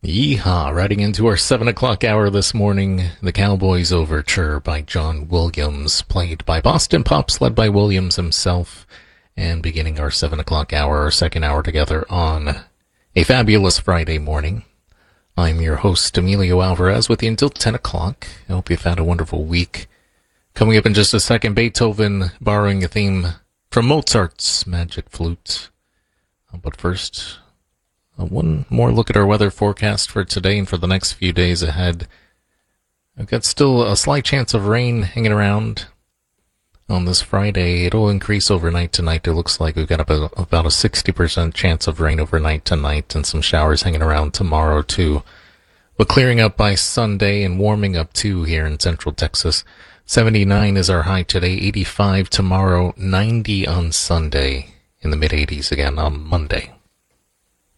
Yeehaw! Riding into our 7 o'clock hour this morning, The Cowboys Overture by John Williams, played by Boston Pops, led by Williams himself, and beginning our 7 o'clock hour, our second hour together on a fabulous Friday morning. I'm your host, Emilio Alvarez, with you until 10 o'clock. I hope you've had a wonderful week. Coming up in just a second, Beethoven borrowing a theme from Mozart's Magic Flute. But first, one more look at our weather forecast for today and for the next few days ahead. I've got still a slight chance of rain hanging around on this Friday. It'll increase overnight tonight. It looks like we've got about a 60% chance of rain overnight tonight and some showers hanging around tomorrow too. But clearing up by Sunday and warming up too here in central Texas. 79 is our high today, 85 tomorrow, 90 on Sunday, in the mid-80s again on Monday.